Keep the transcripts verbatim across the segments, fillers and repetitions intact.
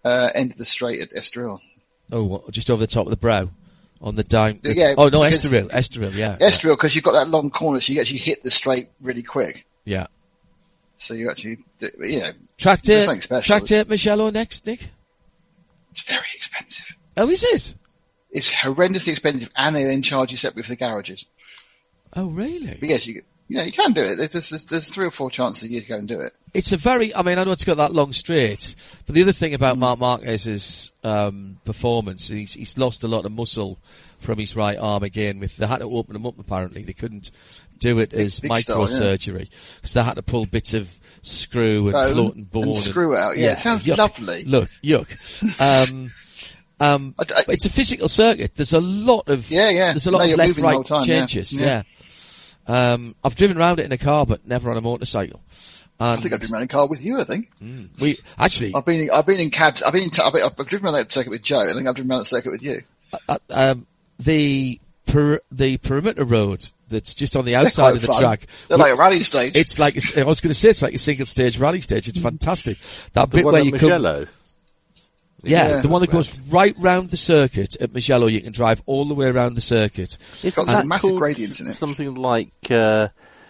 uh, end of the straight at Estoril. Oh, what, just over the top of the brow? On the down... The, yeah, oh, no, Estoril, Estoril, yeah. Estoril, because you've got that long corner, so you actually hit the straight really quick. Yeah. So you actually, you know... Track day, special. track day at Mugello next, Nick? It's very expensive. Oh, is it? It's horrendously expensive, and they then charge you separately for the garages. Oh, really? But yes, you, you know, you can do it. There's, there's, there's three or four chances a year to go and do it. It's a very, I mean, I know it's got that long straight, but the other thing about mm. Marc Marquez's um, performance, he's, he's lost a lot of muscle from his right arm again. With they had to open him up, apparently. They couldn't do it big, as big microsurgery, because yeah. they had to pull bits of screw and oh, floating bone. And screw it out, yeah. yeah it sounds yuck. lovely. Look, yuck. um, um, I, I, it's a physical circuit. There's a lot of, yeah, yeah. there's a lot no, of left-right time, changes, yeah. yeah. yeah. Um, I've driven around it in a car, but never on a motorcycle. And I think I've been around in a car with you, I think. Mm, we, actually. I've been, I've been in cabs, I've been in, I've, been, I've driven around that circuit with Joe, I think I've driven around that circuit with you. Uh, um, the, per, the perimeter road that's just on the outside of the fun. track. They're like a rally stage. It's like, I was going to say it's like a single stage rally stage. It's fantastic. That the bit one where at you Mugello. come. Yeah, yeah, the one that goes right round the circuit at Mugello. You can drive all the way around the circuit. It's got some massive gradients in it. Something like, uh,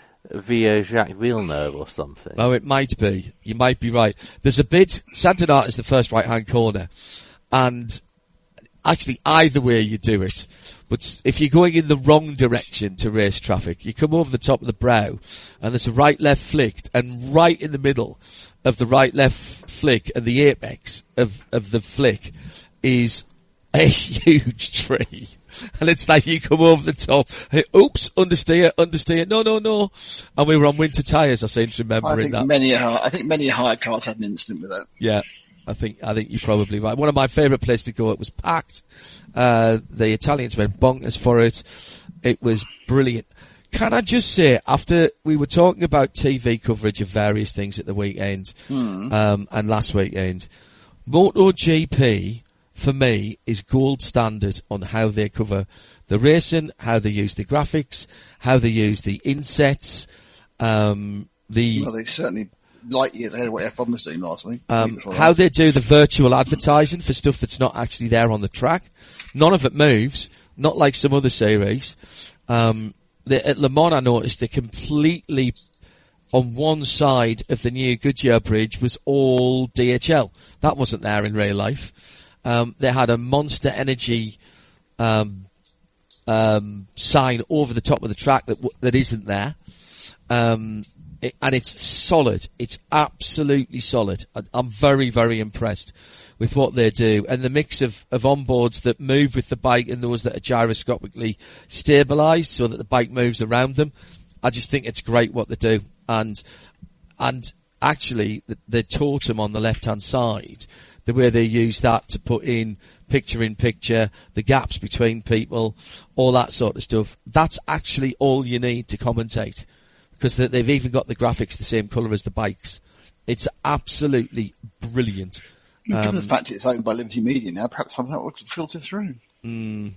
Via Jacques Villeneuve or something. Oh, it might be. You might be right. There's a bit, Sant'Anata is the first right-hand corner, and actually either way you do it, but if you're going in the wrong direction to race traffic, you come over the top of the brow, and there's a right-left flick, and right in the middle of the right-left flick and the apex of, of the flick is a huge tree. And it's like you come over the top. Hey, oops, understeer, understeer. No, no, no. And we were on winter tyres. I seem to remember I think that. Many, I think many hired cars had an incident with that. Yeah, I think I think you're probably right. One of my favourite places to go. It was packed. Uh, the Italians went bonkers for it. It was brilliant. Can I just say, after we were talking about T V coverage of various things at the weekend hmm. um, and last weekend, MotoGP, for me, is gold standard on how they cover the racing, how they use the graphics, how they use the insets, um, the... Well, they certainly light years ahead of what F one was doing last week. Um, how they do the virtual advertising for stuff that's not actually there on the track. None of it moves, not like some other series. Um, they, at Le Mans, I noticed they completely, on one side of the new Goodyear Bridge was all D H L. That wasn't there in real life. Um, they had a Monster Energy um, um, sign over the top of the track that w- that isn't there, um, it, and it's solid. It's absolutely solid. I, I'm very, very impressed with what they do, and the mix of, of onboards that move with the bike and those that are gyroscopically stabilised so that the bike moves around them. I just think it's great what they do, and and actually the, the totem on the left hand side, the way they use that to put in picture in picture, the gaps between people, all that sort of stuff. That's actually all you need to commentate, because they've even got the graphics the same colour as the bikes. It's absolutely brilliant. Given Um, the fact it's owned by Liberty Media now, perhaps something that would filter through. Mm,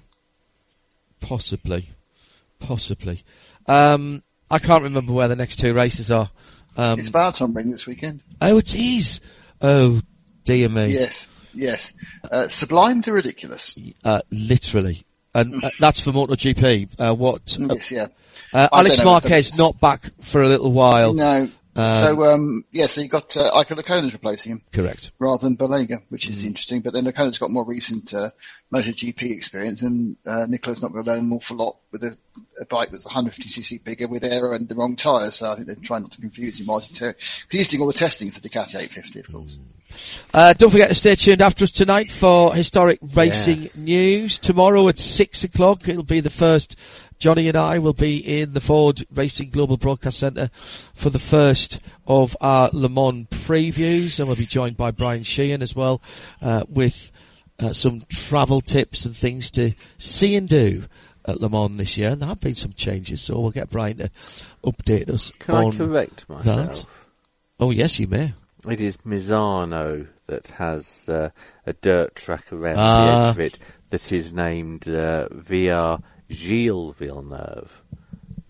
possibly. Possibly. Um, I can't remember where the next two races are. Um, it's Barton Ring this weekend. Oh, it is. Oh, dear me. Yes, yes. Uh, sublime to ridiculous. Uh, literally. And uh, that's for MotoGP. Uh, what? Uh, yes, yeah. Uh, I Alex don't know Marquez not back for a little while. No. Um, so, um, yeah, so you got, uh, Iker Lecona's replacing him. Correct. Rather than Balega, which is Mm. interesting. But then Lecona's got more recent, uh, MotoGP experience, and, uh, Nicola's not going to learn an awful lot with a, a bike that's one hundred fifty c c bigger with aero and the wrong tyres. So I think they're trying not to confuse him. Because he's doing all the testing for the Ducati eight fifty, of course. Uh, don't forget to stay tuned after us tonight for historic racing yes. news. Tomorrow at six o'clock, it'll be the first. Johnny and I will be in the Ford Racing Global Broadcast Centre for the first of our Le Mans previews, and we'll be joined by Brian Sheehan as well, uh, with uh, some travel tips and things to see and do at Le Mans this year. And there have been some changes, so we'll get Brian to update us Can on I correct myself? that. Oh, yes, you may. It is Misano that has uh, a dirt track around Ah. the edge of it that is named uh, Via Gilles Villeneuve,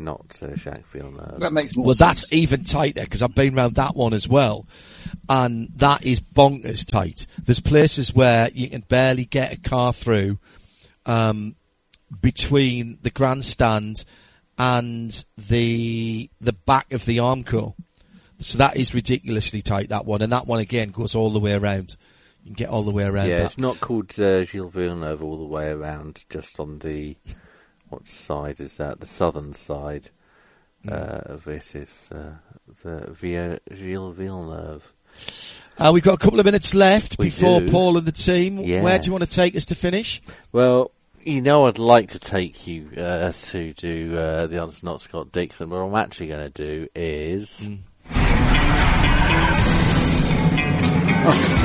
not uh, Jacques Villeneuve. That makes more Well, sense. that's even tighter because I've been around that one as well, and that is bonkers tight. There's places where you can barely get a car through um, between the grandstand and the the back of the Armco. So that is ridiculously tight, that one, and that one again goes all the way around. You can get all the way around. Yeah, that. it's not called uh, Gilles Villeneuve all the way around, just on the, what side is that? The southern side uh, mm. of it is uh, the Via Gilles Villeneuve. Uh, we've got a couple of minutes left we before do. Paul and the team. Yes. Where do you want to take us to finish? Well, you know I'd like to take you uh, to do uh, the answer not Scott Dixon, but what I'm actually going to do is... Mm. Oh.